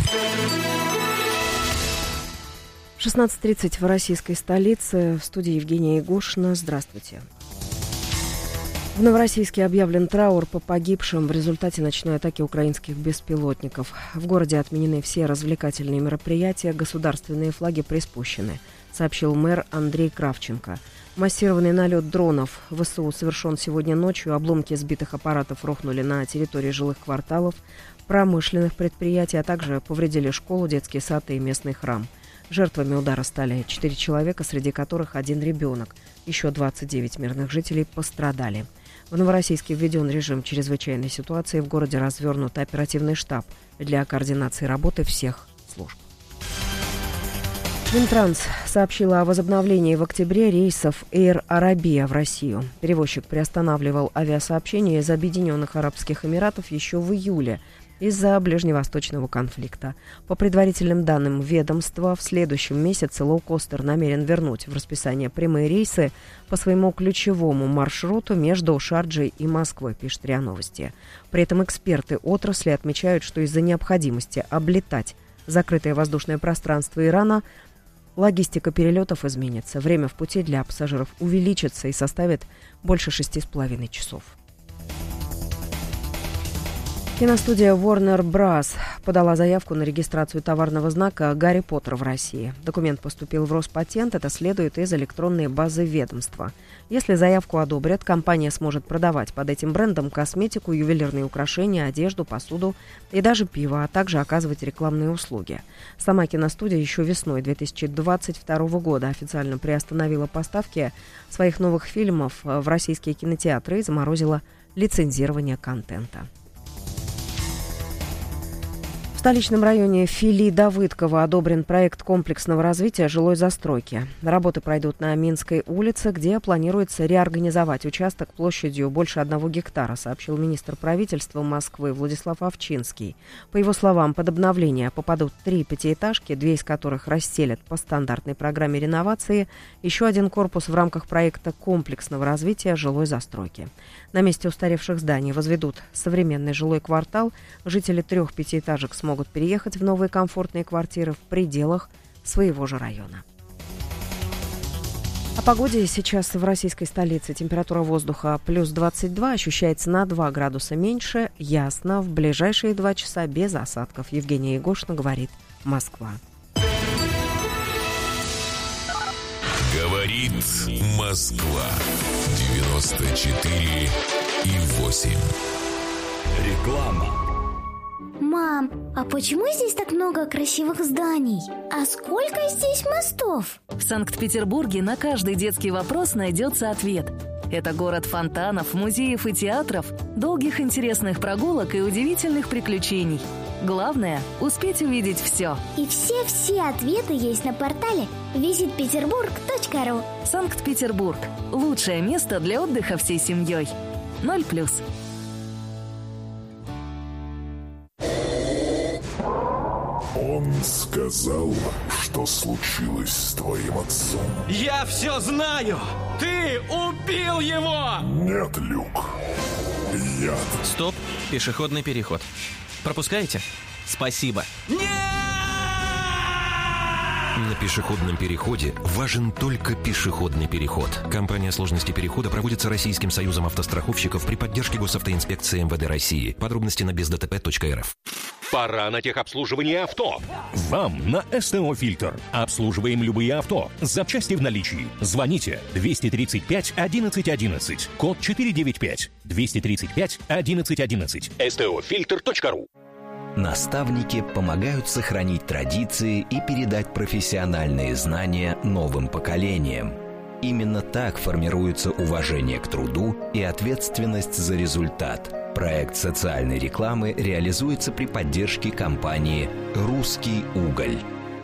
16:30 в российской столице. В студии Евгения Егошина. Здравствуйте. В Новороссийске объявлен траур по погибшим в результате ночной атаки украинских беспилотников. В городе отменены все развлекательные мероприятия, государственные флаги приспущены, сообщил мэр Андрей Кравченко. Массированный налет дронов ВСУ совершен сегодня ночью. Обломки сбитых аппаратов рухнули на территории жилых кварталов, промышленных предприятий, а также повредили школу, детский сад и местный храм. Жертвами удара стали 4 человека, среди которых 1 ребенок. Еще 29 мирных жителей пострадали. В Новороссийске введен режим чрезвычайной ситуации. В городе развернут оперативный штаб для координации работы всех служб. Минтранс сообщила о возобновлении в октябре рейсов Air Arabia в Россию. Перевозчик приостанавливал авиасообщение из Объединенных Арабских Эмиратов еще в июле из-за ближневосточного конфликта. По предварительным данным ведомства, в следующем месяце лоукостер намерен вернуть в расписание прямые рейсы по своему ключевому маршруту между Шарджей и Москвой, пишет РИА Новости. При этом эксперты отрасли отмечают, что из-за необходимости облетать закрытое воздушное пространство Ирана логистика перелетов изменится. Время в пути для пассажиров увеличится и составит больше 6,5 часов. Киностудия Warner Bros. Подала заявку на регистрацию товарного знака «Гарри Поттер» в России. Документ поступил в Роспатент, это следует из электронной базы ведомства. Если заявку одобрят, компания сможет продавать под этим брендом косметику, ювелирные украшения, одежду, посуду и даже пиво, а также оказывать рекламные услуги. Сама киностудия еще весной 2022 года официально приостановила поставки своих новых фильмов в российские кинотеатры и заморозила лицензирование контента. В столичном районе Фили-Давыдково одобрен проект комплексного развития жилой застройки. Работы пройдут на Минской улице, где планируется реорганизовать участок площадью больше 1 гектара, сообщил министр правительства Москвы Владислав Овчинский. По его словам, под обновление попадут 3 пятиэтажки, 2 из которых расселят по стандартной программе реновации, еще 1 корпус в рамках проекта комплексного развития жилой застройки. На месте устаревших зданий возведут современный жилой квартал. Жители 3 пятиэтажек смогут переехать в новые комфортные квартиры в пределах своего же района. О погоде сейчас в российской столице. Температура воздуха плюс 22, ощущается на 2 градуса меньше. Ясно, в ближайшие 2 часа без осадков. Евгения Егошина, говорит Москва. Говорит Москва. 94,8. Реклама. Мам, а почему здесь так много красивых зданий? А сколько здесь мостов? В Санкт-Петербурге на каждый детский вопрос найдется ответ. Это город фонтанов, музеев и театров, долгих интересных прогулок и удивительных приключений. Главное – успеть увидеть все. И все ответы есть на портале visitpeterburg.ru. Санкт-Петербург. Лучшее место для отдыха всей семьей. 0+. Он сказал, что случилось с твоим отцом. Я все знаю! Ты убил его! Нет, Люк. Яд. Стоп, пешеходный переход. Пропускаете? Спасибо. Нет! На пешеходном переходе важен только пешеходный переход. Компания сложности перехода проводится Российским союзом автостраховщиков при поддержке госавтоинспекции МВД России. Подробности на бездтп.рф. Пора на техобслуживание авто. Вам на СТО «Фильтр». Обслуживаем любые авто. Запчасти в наличии. Звоните 235 11 11. Код 495. 235 11 11. STOFilter.ru. Наставники помогают сохранить традиции и передать профессиональные знания новым поколениям. Именно так формируется уважение к труду и ответственность за результат. Проект социальной рекламы реализуется при поддержке компании «Русский уголь».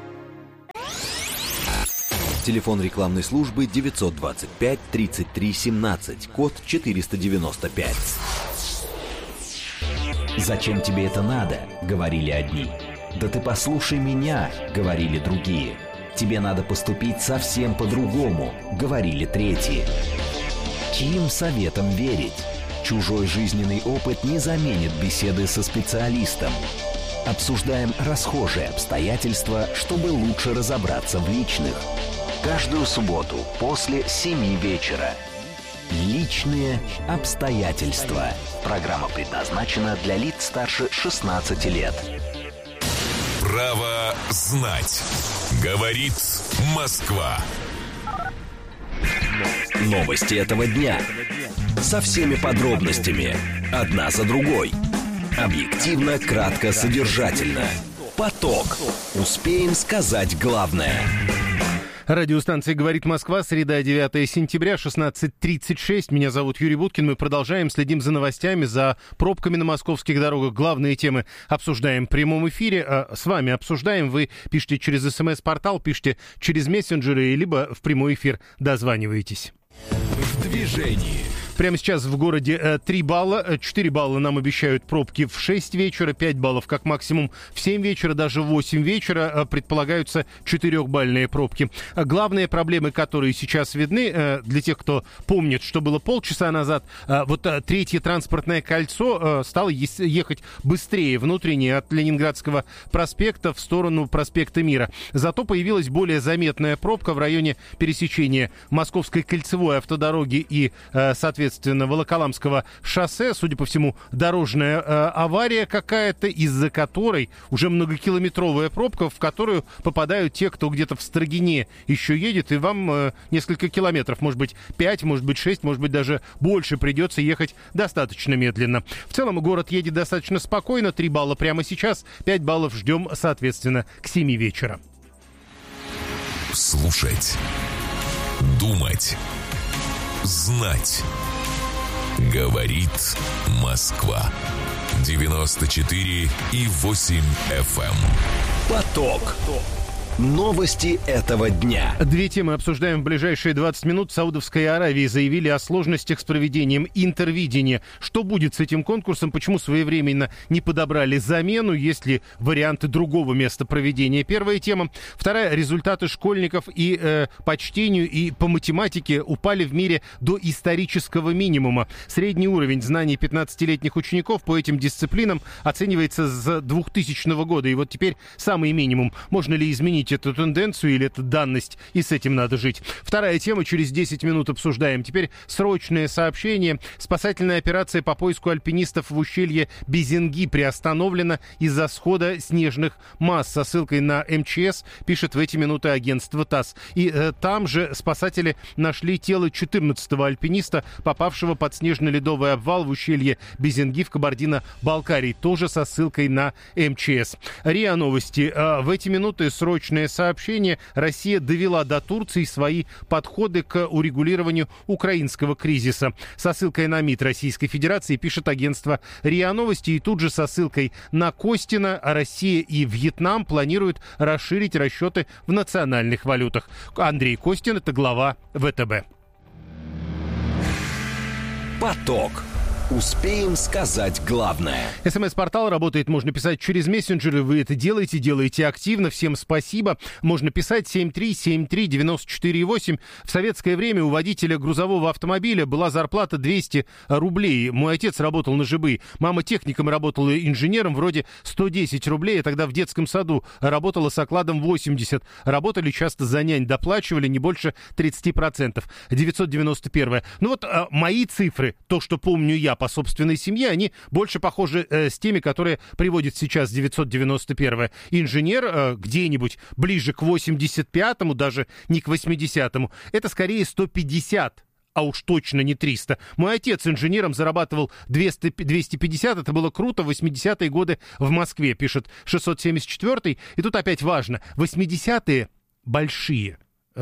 Телефон рекламной службы 925 33 17, код 495. «Зачем тебе это надо?» — говорили одни. «Да ты послушай меня!» — говорили другие. «Тебе надо поступить совсем по-другому!» — говорили третьи. Чьим советом верить? Чужой жизненный опыт не заменит беседы со специалистом. Обсуждаем расхожие обстоятельства, чтобы лучше разобраться в личных. Каждую субботу после 7 вечера. Личные обстоятельства. Программа предназначена для лиц старше 16 лет. Право знать. Говорит Москва. Новости этого дня. Со всеми подробностями. Одна за другой. Объективно, кратко, содержательно. Поток. Успеем сказать главное. Радиостанция «Говорит Москва», среда, 9 сентября, 16:36. Меня зовут Юрий Буткин. Мы продолжаем, следим за новостями, за пробками на московских дорогах. Главные темы обсуждаем в прямом эфире. С вами обсуждаем. Вы пишите через СМС-портал, пишите через мессенджеры, либо в прямой эфир дозваниваетесь. В движении. Прямо сейчас в городе 3 балла, 4 балла нам обещают пробки в 6 вечера, 5 баллов как максимум в 7 вечера, даже в 8 вечера предполагаются 4-бальные пробки. Главные проблемы, которые сейчас видны, для тех, кто помнит, что было полчаса назад, вот третье транспортное кольцо стало ехать быстрее внутреннее от Ленинградского проспекта в сторону проспекта Мира. Зато появилась более заметная пробка в районе пересечения Московской кольцевой автодороги и, соответственно, Волоколамского шоссе. Судя по всему, дорожная авария какая-то, из-за которой уже многокилометровая пробка, в которую попадают те, кто где-то в Строгине еще едет, и вам несколько километров, может быть 5, может быть 6, может быть даже больше придется ехать достаточно медленно. В целом город едет достаточно спокойно, 3 балла прямо сейчас, 5 баллов ждем, соответственно, к 7 вечера. Слушать. Думать. Знать. Говорит Москва. 94,8 FM. Поток. Новости этого дня. Две темы обсуждаем в ближайшие 20 минут. В Саудовской Аравии заявили о сложностях с проведением интервидения. Что будет с этим конкурсом? Почему своевременно не подобрали замену? Есть ли варианты другого места проведения? Первая тема. Вторая. Результаты школьников и по чтению, и по математике упали в мире до исторического минимума. Средний уровень знаний 15-летних учеников по этим дисциплинам оценивается с 2000 года. И вот теперь самый минимум. Можно ли изменить эту тенденцию или эту данность, и с этим надо жить? Вторая тема, через 10 минут обсуждаем. Теперь срочное сообщение. Спасательная операция по поиску альпинистов в ущелье Безенги приостановлена из-за схода снежных масс. Со ссылкой на МЧС пишет в эти минуты агентство ТАСС. И там же спасатели нашли тело 14-го альпиниста, попавшего под снежно-ледовый обвал в ущелье Безенги в Кабардино-Балкарии. Тоже со ссылкой на МЧС. РИА Новости. В эти минуты срочное личное сообщение. Россия довела до Турции свои подходы к урегулированию украинского кризиса. Со ссылкой на МИД Российской Федерации пишет агентство РИА Новости. И тут же со ссылкой на Костина: Россия и Вьетнам планируют расширить расчеты в национальных валютах. Андрей Костин — это глава ВТБ. Поток. Успеем сказать главное. СМС-портал работает, можно писать через мессенджеры. Вы это делаете активно. Всем спасибо. Можно писать 7373948. В советское время у водителя грузового автомобиля была зарплата 200 рублей. Мой отец работал на ЖБ. Мама техником работала, инженером, вроде 110 рублей. А тогда в детском саду работала с окладом 80. Работали часто за нянь, доплачивали не больше 30%. 991. Ну вот мои цифры, то, что помню я по собственной семье, они больше похожи с теми, которые приводит сейчас 991. Инженер где-нибудь ближе к 85-му, даже не к 80-му. Это скорее 150, а уж точно не 300. Мой отец инженером зарабатывал 250, это было круто в 80-е годы в Москве, пишет 674-й. И тут опять важно, 80-е большие,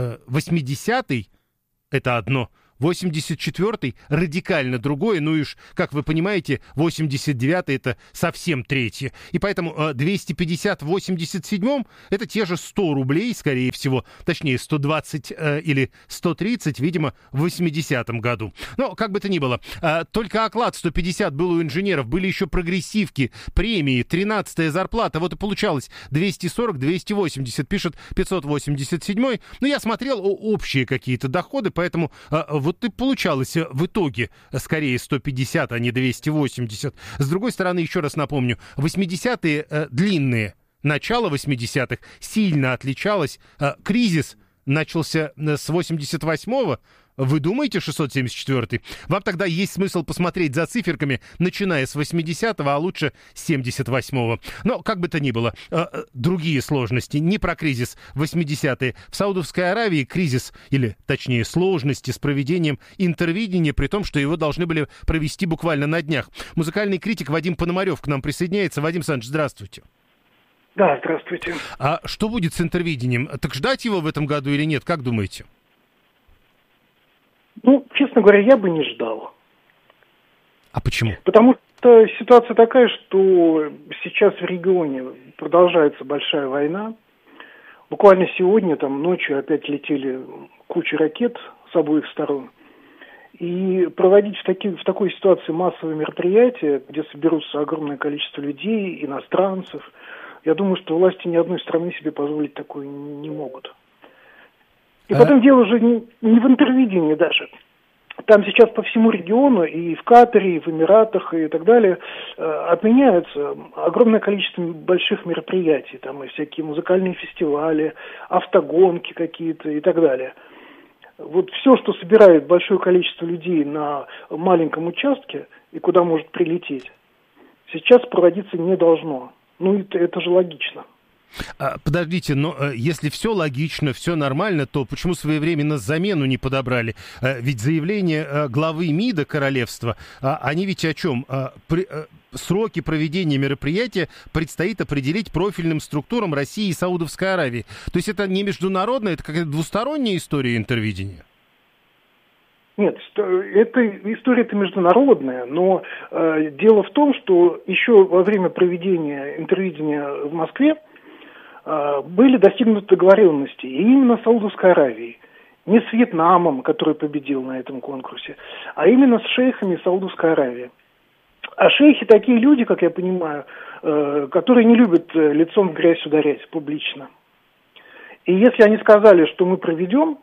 80-й это одно, 84-й радикально другое, ну и уж, как вы понимаете, 89-й это совсем третье. И поэтому 250 в 87-м это те же 100 рублей, скорее всего, точнее 120 или 130, видимо, в 80-м году. Но, как бы то ни было, только оклад 150 был у инженеров, были еще прогрессивки, премии, 13-я зарплата, вот и получалось 240-280, пишет 587-й. Но я смотрел общие какие-то доходы, поэтому вот и получалось в итоге скорее 150, а не 280. С другой стороны, еще раз напомню, 80-е длинные, начало 80-х сильно отличалось. Кризис начался с 88-го. Вы думаете, 674-й? Вам тогда есть смысл посмотреть за циферками, начиная с 80-го, а лучше с 78-го. Но, как бы то ни было, другие сложности, не про кризис 80-е. В Саудовской Аравии кризис, или точнее сложности с проведением интервидения, при том, что его должны были провести буквально на днях. Музыкальный критик Вадим Пономарев к нам присоединяется. Вадим Александрович, здравствуйте. Да, здравствуйте. А что будет с интервидением? Так ждать его в этом году или нет? Как думаете? Ну, честно говоря, я бы не ждал. А почему? Потому что ситуация такая, что сейчас в регионе продолжается большая война. Буквально сегодня, там ночью опять летели куча ракет с обоих сторон. И проводить в такой ситуации массовые мероприятия, где соберутся огромное количество людей, иностранцев, я думаю, что власти ни одной страны себе позволить такое не могут. И потом дело уже не в интервидении даже. Там сейчас по всему региону, и в Катаре, и в Эмиратах, и так далее, отменяются огромное количество больших мероприятий. Там и всякие музыкальные фестивали, автогонки какие-то и так далее. Вот все, что собирает большое количество людей на маленьком участке, и куда может прилететь, сейчас проводиться не должно. Ну, это же логично. Подождите, но если все логично, все нормально, то почему своевременно замену не подобрали? Ведь заявление главы МИДа королевства, они ведь о чем? Сроки проведения мероприятия предстоит определить профильным структурам России и Саудовской Аравии. То есть это не международная, это какая-то двусторонняя история интервидения? Нет, история-то международная, но дело в том, что еще во время проведения интервидения в Москве были достигнуты договоренности, и именно с Саудовской Аравией. Не с Вьетнамом, который победил на этом конкурсе, а именно с шейхами Саудовской Аравии. А шейхи такие люди, как я понимаю, которые не любят лицом в грязь ударять публично. И если они сказали, что мы проведем,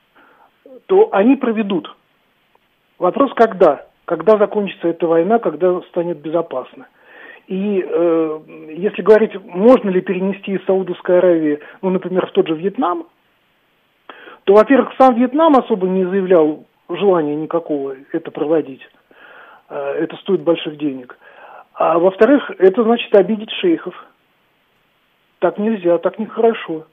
то они проведут. Вопрос когда? Когда закончится эта война, когда станет безопасно. И если говорить, можно ли перенести из Саудовской Аравии, ну, например, в тот же Вьетнам, то, во-первых, сам Вьетнам особо не заявлял желания никакого это проводить. Это стоит больших денег. А во-вторых, это значит обидеть шейхов. Так нельзя, так нехорошо.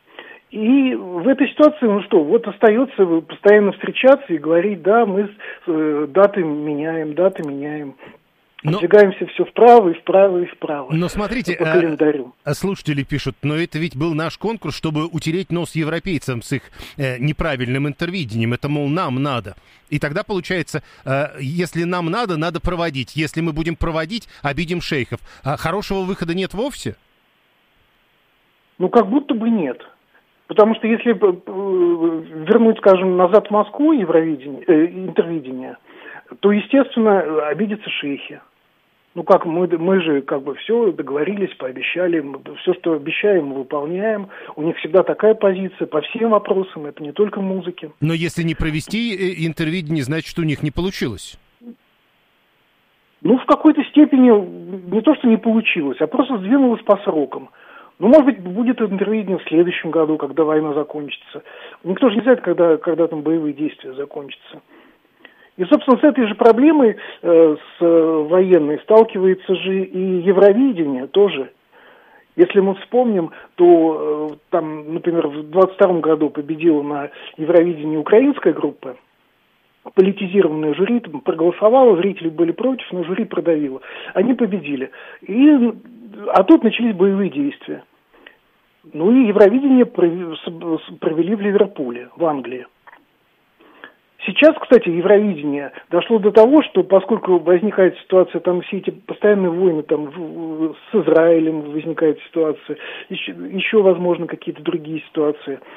И в этой ситуации, ну что, вот остается постоянно встречаться и говорить, да, мы даты меняем. Двигаемся все вправо и вправо и вправо. Но смотрите, по календарю. Слушатели пишут, но это ведь был наш конкурс, чтобы утереть нос европейцам с их неправильным интервидением. Это, мол, нам надо. И тогда получается, если нам надо, надо проводить. Если мы будем проводить, обидим шейхов. А хорошего выхода нет вовсе? Ну, как будто бы нет. Потому что если вернуть, скажем, назад в Москву интервидение, то, естественно, обидятся шейхи. Ну, как мы же как бы все договорились, пообещали, все, что обещаем, мы выполняем. У них всегда такая позиция по всем вопросам, это не только музыке. Но если не провести интервидение, значит, у них не получилось. Ну, в какой-то степени не то, что не получилось, а просто сдвинулось по срокам. Ну, может быть, будет интервидение в следующем году, когда война закончится. Никто же не знает, когда там боевые действия закончатся. И, собственно, с этой же проблемой, с военной, сталкивается же и Евровидение тоже. Если мы вспомним, то там, например, в 22 году победила на Евровидении украинская группа. Политизированное жюри там проголосовало, зрители были против, но жюри продавило. Они победили. А тут начались боевые действия. Ну и Евровидение провели в Ливерпуле, в Англии. Сейчас, кстати, Евровидение дошло до того, что поскольку возникает ситуация, там все эти постоянные войны, там с Израилем возникает ситуация, еще возможно, какие-то другие ситуации.